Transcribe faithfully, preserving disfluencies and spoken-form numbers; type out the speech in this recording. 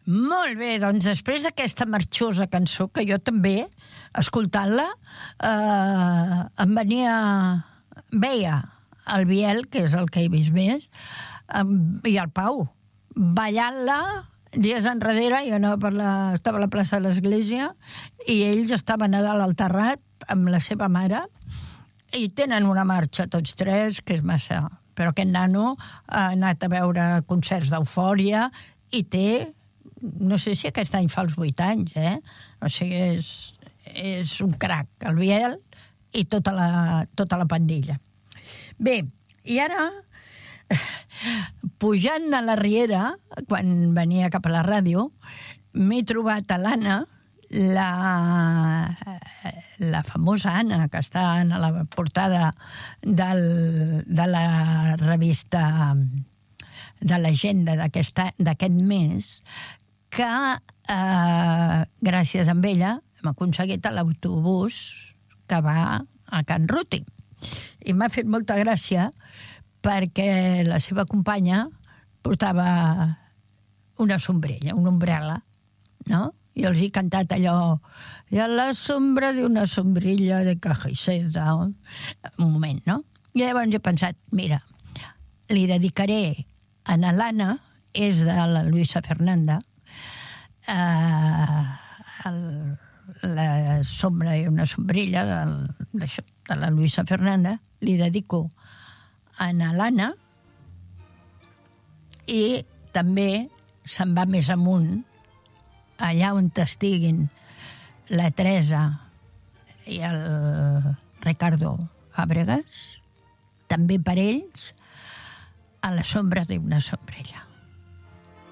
Molt bé, doncs després d'aquesta marxosa cançó, que jo també, escoltant-la, eh, em venia... Veia el Biel, que és el que he vist més, i el Pau, ballant-la dies enrere. Jo anava per la, estava a la plaça de l'Església i ells estaven a dalt al terrat amb la seva mare i tenen una marxa tots tres que és massa... Però aquest nano ha anat a veure concerts d'Eufòria i té, no sé si aquest any fa els vuit anys, eh? O sigui, és, és un crac, el Biel i tota la, tota la pandilla. Bé, i ara, pujant a la Riera, quan venia cap a la ràdio, m'he trobat a l'Anna, la, la famosa Anna, que està a la portada del, de la revista de l'agenda d'aquest mes, que eh, gràcies a ella hem aconseguit l'autobús que va a Can Ruti. I m'ha fet molta gràcia perquè la seva companya portava una sombrilla, una ombrel·la, no? I els he cantat allò, i a la sombra d'una sombrilla de caja i seda. Un moment, no? I llavors he pensat, mira, li dedicaré a l'Anna, és de la Luisa Fernanda, eh, el, la sombra i una sombrilla de, de la Luisa Fernanda, li dedico a l'Anna, i també se'n va més amunt, allà on estiguin la Teresa i el Ricardo Fàbregas, també per ells, a la sombra d'una sombrilla.